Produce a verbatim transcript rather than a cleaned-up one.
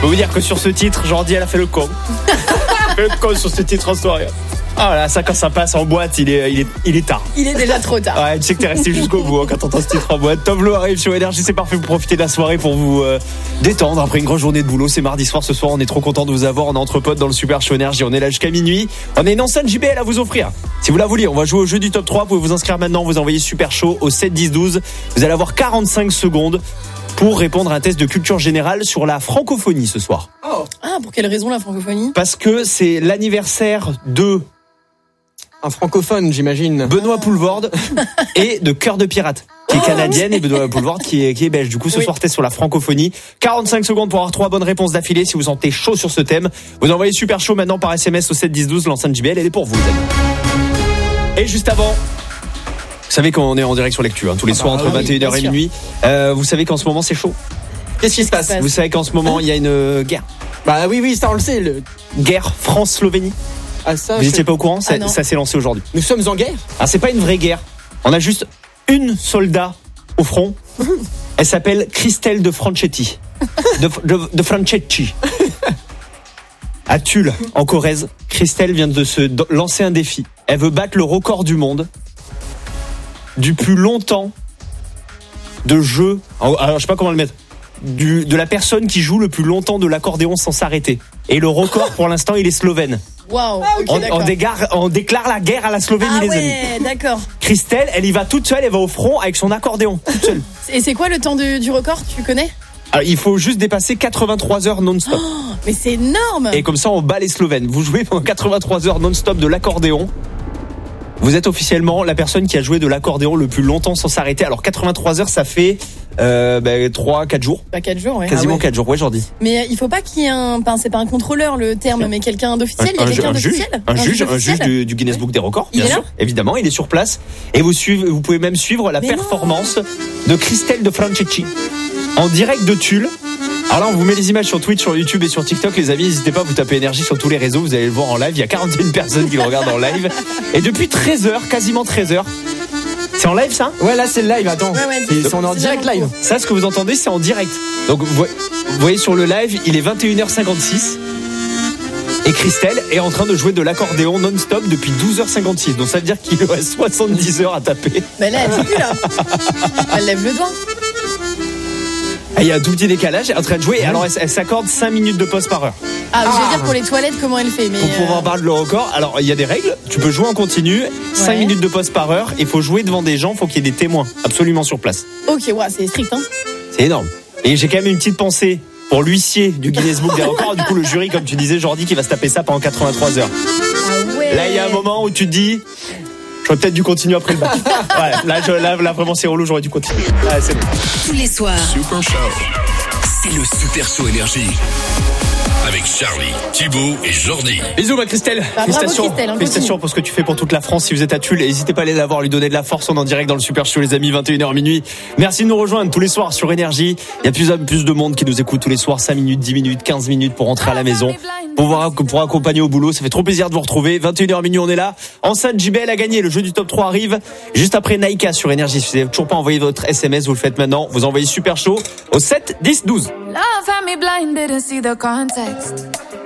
peux vous dire que sur ce titre, Jordi, elle a fait le con. Elle a fait le con sur ce titre en soirée. Ah là, ça quand ça passe en boîte, il est, il est, il est tard. Il est déjà trop tard. Ouais, tu sais que t'es resté jusqu'au bout hein, quand t'entends ce titre en boîte. Tom Lo arrive sur Énergie, c'est parfait pour profiter de la soirée, pour vous euh, détendre après une grosse journée de boulot. C'est mardi soir ce soir, on est trop content de vous avoir. On est entre potes dans le Super Show Énergie, on est là jusqu'à minuit. On a une enceinte J B L à vous offrir. Si vous la voulez, on va jouer au jeu du top trois. Vous pouvez vous inscrire maintenant, vous envoyez Super Show au sept dix douze. Vous allez avoir quarante-cinq secondes pour répondre à un test de culture générale sur la francophonie ce soir. Oh. Ah, pour quelle raison la francophonie ? Parce que c'est l'anniversaire de... Un francophone, j'imagine. Benoît Poulvorde et de Cœur de Pirate, qui est canadienne, et Benoît Poulvorde qui est, qui est belge. Du coup, ce oui. soir, test sur la francophonie. quarante-cinq secondes pour avoir trois bonnes réponses d'affilée. Si vous sentez chaud sur ce thème, vous envoyez Super Chaud maintenant par S M S au sept dix douze. L'enceinte J B L, elle est pour vous, les amis. Et juste avant, vous savez qu'on est en direct sur l'actu, hein, tous les ah soirs bah, entre oui, vingt et une heures et minuit. Euh, vous savez qu'en ce moment, c'est chaud. Qu'est-ce qui se passe ? Vous savez qu'en ce moment, il y a une guerre. Bah oui, oui, ça on le sait. Le... Guerre France-Slovénie. Ah, ça, vous n'étiez pas au courant ? Ça, ah, ça s'est lancé aujourd'hui. Nous sommes en guerre ? Ah, c'est pas une vraie guerre. On a juste une soldat au front. Elle s'appelle Christelle de Franchetti. De, de, de Franchetti. À Tulle, en Corrèze, Christelle vient de se lancer un défi. Elle veut battre le record du monde du plus longtemps de jeu. Alors, je sais pas comment le mettre. Du, de la personne qui joue le plus longtemps de l'accordéon sans s'arrêter. Et le record, pour l'instant, il est slovène. Waouh, okay, on, on, dégare, on déclare la guerre à la Slovénie, ah les ouais, amis. D'accord. Christelle, elle y va toute seule, elle va au front avec son accordéon, toute seule. Et c'est quoi le temps du, du record, tu connais ? Alors, il faut juste dépasser quatre-vingt-trois heures non-stop. Oh, mais c'est énorme. Et comme ça, on bat les Slovènes. Vous jouez pendant quatre-vingt-trois heures non-stop de l'accordéon. Vous êtes officiellement la personne qui a joué de l'accordéon le plus longtemps sans s'arrêter. Alors quatre-vingt-trois heures, ça fait euh, bah, trois quatre jours. Bah, quatre jours, ouais. Quasiment ah ouais. quatre jours, ouais, Jordi. Mais euh, il faut pas qu'il y ait un... Enfin, c'est pas un contrôleur le terme, mais quelqu'un d'officiel. Un, il y a quelqu'un un d'officiel. juge, un, un juge, un juge du, du Guinness Book des records, il bien sûr. Évidemment, il est sur place. Et vous, suivez, vous pouvez même suivre la mais performance non. de Christelle de Franchetti en direct de Tulle. Alors là, on vous met les images sur Twitch, sur YouTube et sur TikTok. Les amis, n'hésitez pas à vous taper Énergie sur tous les réseaux. Vous allez le voir en live. Il y a quarante et une personnes qui le regardent en live. Et depuis treize heures, quasiment treize heures. C'est en live, ça ? Ouais, là, c'est le live. Attends. Ouais, ouais, c'est, c'est en direct live. Ça, ce que vous entendez, c'est en direct. Donc, vous voyez sur le live, il est vingt et une heures cinquante-six. Et Christelle est en train de jouer de l'accordéon non-stop depuis douze heures cinquante-six. Donc, ça veut dire qu'il lui reste soixante-dix heures à taper. Mais là, elle dit plus, là. Elle lève le doigt. Il y a un tout petit décalage, elle est en train de jouer. Et alors, elle, elle s'accorde cinq minutes de pause par heure. Ah, je veux dire pour les toilettes, comment elle fait mais Pour pouvoir euh... battre le record, alors il y a des règles. Tu peux jouer en continu, cinq ouais. minutes de pause par heure. Il faut jouer devant des gens, il faut qu'il y ait des témoins absolument sur place. Ok, ouais, c'est strict, hein. C'est énorme. Et j'ai quand même une petite pensée pour l'huissier du Guinness Book des records. Du coup, le jury, comme tu disais, Jordi, qui va se taper ça pendant quatre-vingt-trois heures. Ah ouais. Là, il y a un moment où tu te dis... J'aurais peut-être dû continuer après le bac. Ouais, là, je, là, là, vraiment, c'est relou, j'aurais dû continuer. Ouais, c'est bon. Tous les soirs. Super Show. C'est le Super Show Énergie. Avec Charlie, Thibaut et Jordi. Bisous ma Christelle. Bah, Félicitations, bravo, Christelle, Félicitations pour ce que tu fais pour toute la France. Si vous êtes à Tulle, n'hésitez pas à aller la voir, lui donner de la force. On est en direct dans le Super Show, les amis, vingt et une heures minuit. Merci de nous rejoindre tous les soirs sur Énergie. Il y a plus, plus de monde qui nous écoute tous les soirs, cinq minutes, dix minutes, quinze minutes pour rentrer à la maison, pour, voir, pour accompagner au boulot. Ça fait trop plaisir de vous retrouver. vingt et une heures minuit, on est là. Enceinte J B L a gagné. Le jeu du top trois arrive juste après Naïka sur Énergie. Si vous n'avez toujours pas envoyé votre S M S, vous le faites maintenant. Vous envoyez Super Show au sept dix douze. Love had me blinded to see the context.